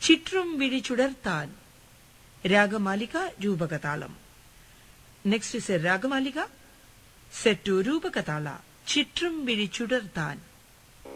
ചിற்றும் വിഴി ചുടർത്താൻ. Ragamalika രൂപകതാളം. Next is A ragamalika set to രൂപകതാള ചിற்றும் വിഴി ചുടർത്താൻ.